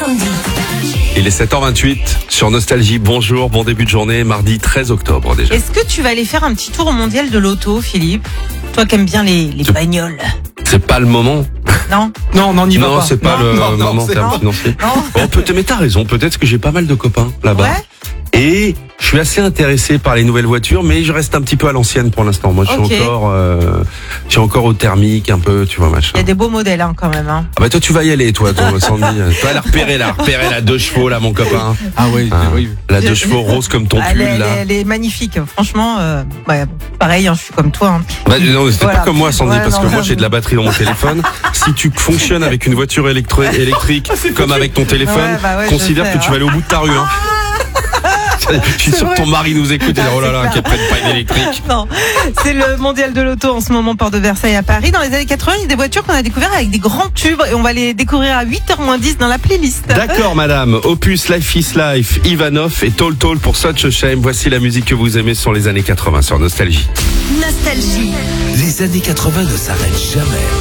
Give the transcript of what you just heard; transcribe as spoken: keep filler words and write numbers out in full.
samedi. Il est sept heures vingt-huit sur Nostalgie. Bonjour, bon début de journée, mardi treize octobre déjà. Est-ce que tu vas aller faire un petit tour au mondial de l'auto, Philippe? Toi qui aimes bien les, les bagnoles. C'est pas le moment. Non? Non, non, n'y va Non, pas. c'est pas Non, le non, non, moment c'est terme pas- financier. Non. Bon, peut- mais t'as raison, peut-être que j'ai pas mal de copains là-bas. Ouais. Et je suis assez intéressé par les nouvelles voitures, mais je reste un petit peu à l'ancienne pour l'instant. Moi, je suis Ok. encore, euh, je suis encore au thermique un peu, tu vois, machin. Il y a des beaux modèles hein, quand même. Hein. Ah bah toi, tu vas y aller, toi, toi Sandy. Toi, la repérer là, repérer la deux chevaux là, mon copain. Ah oui, Ah, oui. la deux chevaux rose comme ton Ah, pull elle, est- là. elle est magnifique, franchement. Euh, ouais, bon, pareil, hein, je suis comme toi. Hein. Bah, non, c'était Voilà. pas comme moi, Sandy, Ouais, parce non, que moi j'avoue. j'ai de la batterie dans mon téléphone. Si tu fonctionnes avec une voiture électro- électrique, comme avec ton téléphone, Ouais, bah ouais, considère je sais, que tu vas aller au bout de ta rue. Hein. Je suis C'est sûr que vrai. ton mari nous écoute et dit, oh là là, C'est qu'elle prenne pas une électrique. Non, c'est le mondial de l'auto en ce moment, Porte de Versailles à Paris. Dans les années quatre-vingts, il y a des voitures qu'on a découvertes avec des grands tubes et on va les découvrir à huit heures moins dix dans la playlist. D'accord, madame. Opus, Life is Life, Ivanov et Tall Tall pour Such a Shame. Voici la musique que vous aimez sur les années quatre-vingts sur Nostalgie. Nostalgie. Les années quatre-vingts ne s'arrêtent jamais.